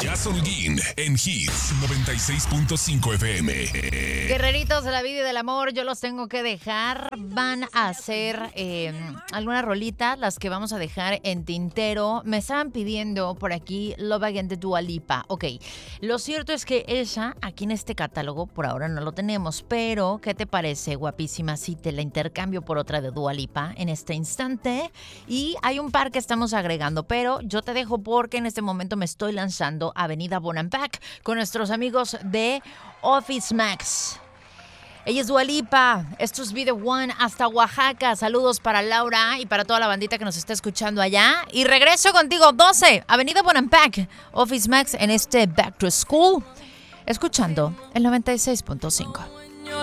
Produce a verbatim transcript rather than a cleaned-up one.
Jazz Holguín en Hits noventa y seis punto cinco F M. Guerreritos de la vida y del amor, yo los tengo que dejar. Van a hacer eh, algunas rolitas, las que vamos a dejar en tintero. Me estaban pidiendo por aquí Love Again de Dua Lipa. Ok, lo cierto es que ella, aquí en este catálogo, por ahora no lo tenemos. Pero, ¿qué te parece, guapísima, si te la intercambio por otra de Dua Lipa en este instante? Y hay un par que estamos agregando, pero yo te dejo porque en este momento me estoy lanzando a Avenida Bonampak con nuestros amigos de Office Max. Ella es Dua Lipa, esto es Be The One hasta Oaxaca. Saludos para Laura y para toda la bandita que nos está escuchando allá. Y regreso contigo, doce, Avenida Bonampak, Office Max en este Back to School, escuchando el noventa y seis punto cinco.